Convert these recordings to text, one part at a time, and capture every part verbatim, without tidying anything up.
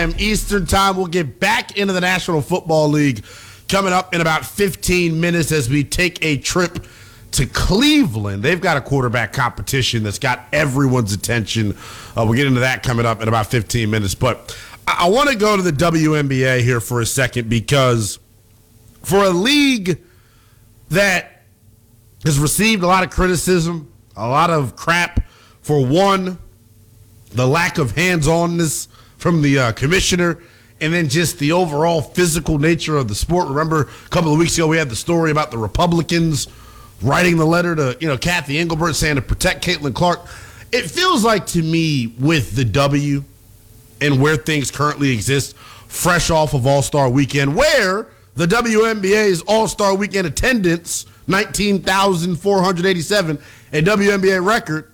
Eastern time. We'll get back into the National Football League coming up in about fifteen minutes as we take a trip to Cleveland. They've got a quarterback competition that's got everyone's attention. Uh, we'll get into that coming up in about fifteen minutes. But I, I want to go to the W N B A here for a second, because for a league that has received a lot of criticism, a lot of crap for, one, the lack of hands-onness from the uh, commissioner, and then just the overall physical nature of the sport. Remember, a couple of weeks ago, we had the story about the Republicans writing the letter to, you know, Kathy Engelbert saying to protect Caitlin Clark. It feels like to me, with the W and where things currently exist, fresh off of All-Star Weekend, where the W N B A's All-Star Weekend attendance, nineteen thousand four hundred eighty-seven, a W N B A record,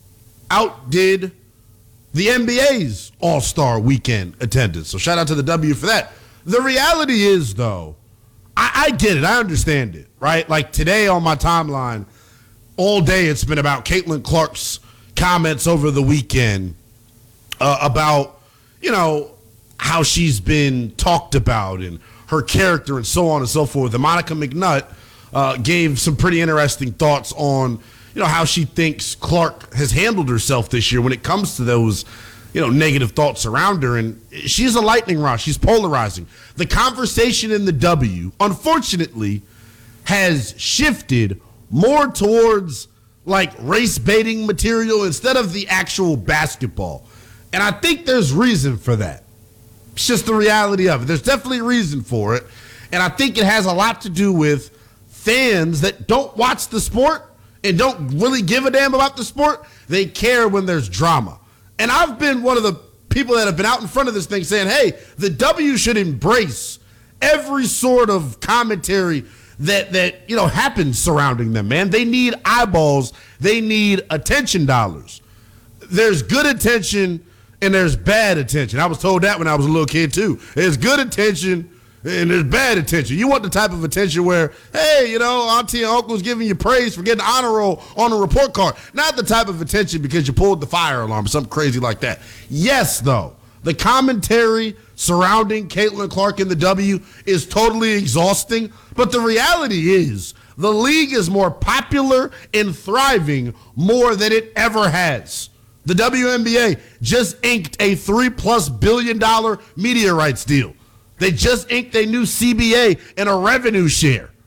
outdid the N B A's All-Star Weekend attendance. So shout out to the W for that. The reality is, though, I, I get it. I understand it, right? Like today on my timeline, all day it's been about Caitlin Clark's comments over the weekend uh, about, you know, how she's been talked about and her character and so on and so forth. And Monica McNutt uh, gave some pretty interesting thoughts on, you know, how she thinks Clark has handled herself this year when it comes to those, you know, negative thoughts around her. And she's a lightning rod. She's polarizing. The conversation in the W, unfortunately, has shifted more towards like race baiting material instead of the actual basketball. And I think there's reason for that. It's just the reality of it. There's definitely a reason for it. And I think it has a lot to do with fans that don't watch the sport and don't really give a damn about the sport. They care when there's drama. And I've been one of the people that have been out in front of this thing saying, hey, the W should embrace every sort of commentary that, that you know, happens surrounding them, man. They need eyeballs. They need attention dollars. There's good attention and there's bad attention. I was told that when I was a little kid, too. There's good attention and there's bad attention. You want the type of attention where, hey, you know, auntie and uncle's giving you praise for getting an honor roll on a report card. Not the type of attention because you pulled the fire alarm or something crazy like that. Yes, though, the commentary surrounding Caitlin Clark in the W is totally exhausting. But the reality is the league is more popular and thriving more than it ever has. The W N B A just inked a three-plus billion dollar media rights deal. They just inked a new C B A and a revenue share.